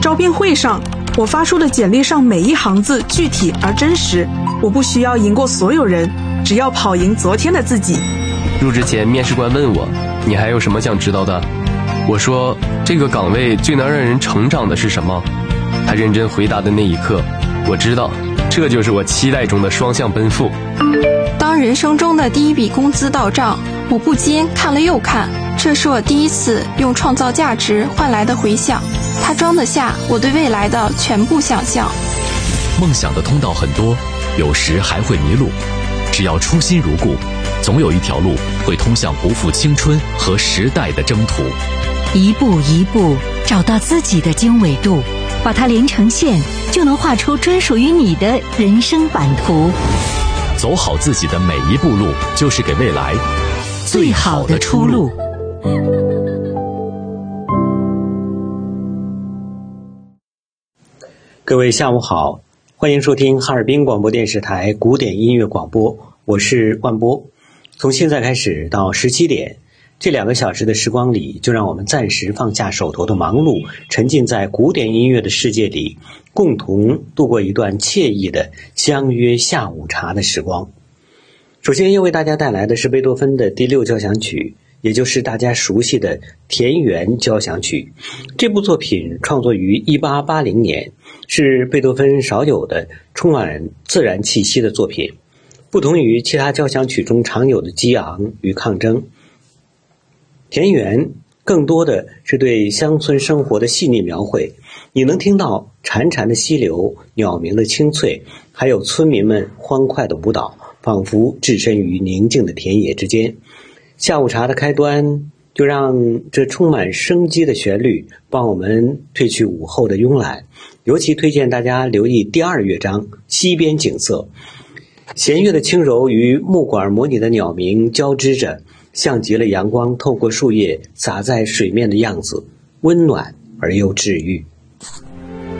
招聘会上，我发出的简历上每一行字具体而真实。我不需要赢过所有人，只要跑赢昨天的自己。 入职前，面试官问我，你还有什么想知道的？我说，这个岗位最能让人成长的是什么？他认真回答的那一刻，我知道，这就是我期待中的双向奔赴。 当人生中的第一笔工资到账，我不禁看了又看，这是我第一次用创造价值换来的回响，它装得下我对未来的全部想象。 梦想的通道很多，有时还会迷路，只要初心如故，总有一条路会通向不负青春和时代的征途。 一步一步找到自己的经纬度，把它连成线，就能画出专属于你的人生版图。 走好自己的每一步路，就是给未来最好的出路。 各位下午好，欢迎收听哈尔滨广播电视台古典音乐广播，我是万波。从现在开始到17点，这2个小时的时光里，就让我们暂时放下手头的忙碌，沉浸在古典音乐的世界里，共同度过一段惬意的相约下午茶的时光。首先要为大家带来的是贝多芬的第6交响曲，也就是大家熟悉的田园交响曲。这部作品创作于1880年，是贝多芬少有的充满自然气息的作品。不同于其他交响曲中常有的激昂与抗争，田园更多的是对乡村生活的细腻描绘。你能听到潺潺的溪流、鸟鸣的清脆，还有村民们欢快的舞蹈，仿佛置身于宁静的田野之间。下午茶的开端，就让这充满生机的旋律帮我们褪去午后的慵懒。尤其推荐大家留意第2乐章西边景色，弦乐的轻柔与木管模拟的鸟鸣交织着，像极了阳光透过树叶洒在水面的样子，温暖而又治愈。